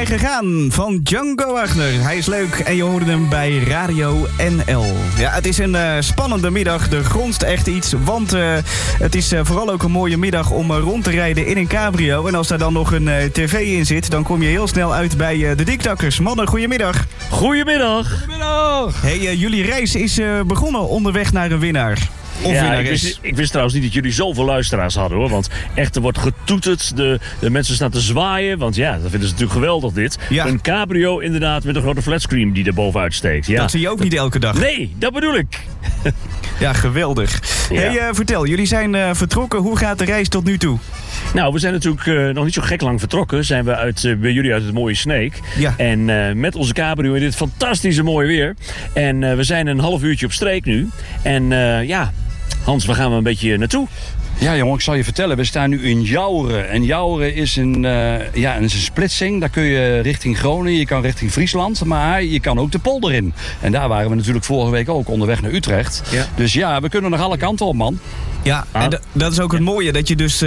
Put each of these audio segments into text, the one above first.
gegaan van Django Wagner. Hij is leuk en je hoorde hem bij Radio NL. Ja, het is een spannende middag. Er gronst echt iets, want het is vooral ook een mooie middag om rond te rijden in een cabrio. En als daar dan nog een tv in zit, dan kom je heel snel uit bij de Dikdakkers. Mannen, goedemiddag. Goedemiddag. Goedemiddag. Hey, jullie reis is begonnen onderweg naar een winnaar. Ja, ik wist trouwens niet dat jullie zoveel luisteraars hadden, hoor. Want echt, er wordt getoeterd. De mensen staan te zwaaien. Want ja, dat vinden ze natuurlijk geweldig, dit. Ja. Een cabrio inderdaad met een grote flatscreen die er bovenuit steekt. Ja. Dat zie je ook niet elke dag. Nee, dat bedoel ik. Ja, geweldig. Ja. Hey, vertel, jullie zijn vertrokken. Hoe gaat de reis tot nu toe? Nou, we zijn natuurlijk nog niet zo gek lang vertrokken. Zijn we bij jullie uit het mooie Sneek. Ja. En met onze cabrio in dit fantastische mooie weer. En we zijn een half uurtje op streek nu. En ja, Hans, waar gaan we een beetje naartoe? Ja, jongen, ik zal je vertellen. We staan nu in Jouweren. En Jouweren is een splitsing. Daar kun je richting Groningen, je kan richting Friesland. Maar je kan ook de polder in. En daar waren we natuurlijk vorige week ook onderweg naar Utrecht. Ja. Dus ja, we kunnen nog alle kanten op, man. Ja, en dat is ook het mooie. Dat je dus,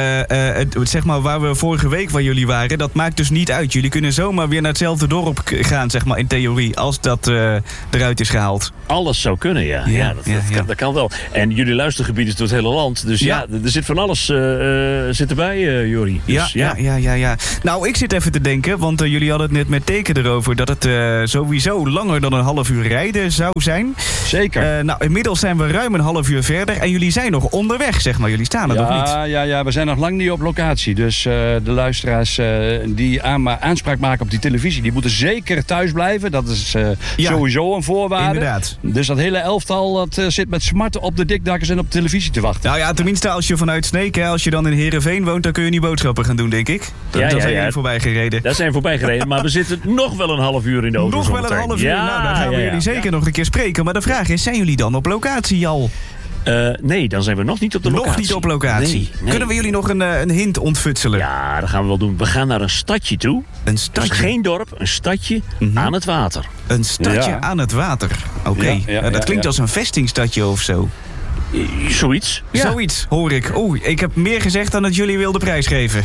zeg maar, waar we vorige week waar jullie waren, dat maakt dus niet uit. Jullie kunnen zomaar weer naar hetzelfde dorp gaan, zeg maar, in theorie. Als dat eruit is gehaald. Alles zou kunnen, ja. Dat kan wel. En jullie luistergebied is door het hele land. Dus ja, er zit van alles zit erbij, Jori. Dus, ja. Nou, ik zit even te denken, want jullie hadden het net met Teken erover dat het sowieso langer dan een half uur rijden zou zijn. Zeker. Nou, inmiddels zijn we ruim een half uur verder en jullie zijn nog onderweg, zeg maar. Jullie staan er nog niet. Ja, we zijn nog lang niet op locatie. Dus de luisteraars die aanspraak maken op die televisie, die moeten zeker thuis blijven. Dat is sowieso een voorwaarde. Inderdaad. Dus dat hele elftal dat zit met smarten op de Dikdakkers en op de televisie te wachten. Nou ja, tenminste als je vanuit Sneek, als je dan in Heerenveen woont, dan kun je niet boodschappen gaan doen, denk ik. Daar zijn jullie voorbij gereden. Daar zijn we voorbij gereden, maar we zitten nog wel een half uur in de auto. Nog wel een half uur? Ja, nou, dan gaan we jullie zeker nog een keer spreken. Maar de vraag is, zijn jullie dan op locatie al? Nee, dan zijn we nog niet op de locatie. Nog niet op locatie. Nee. Kunnen we jullie nog een hint ontfutselen? Ja, dat gaan we wel doen. We gaan naar een stadje toe. Een stadje? Dus geen dorp, een stadje aan het water. Een stadje aan het water. Oké. Dat klinkt als een vestingstadje of zo. Zoiets. Ja. Zoiets, hoor ik. Ik heb meer gezegd dan dat jullie wilden prijsgeven.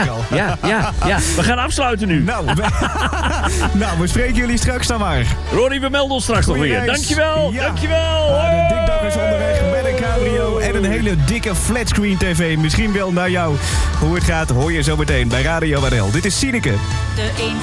Ja. We gaan afsluiten nu. Nou, we spreken jullie straks dan maar. Rory, we melden ons straks nog weer. Dankjewel. Ja. Dankjewel. De Dikdakkers onderweg met een cabrio en een hele dikke flatscreen tv. Misschien wel naar jou. Hoe het gaat, hoor je zo meteen bij Radio NL. Dit is Sineke. De een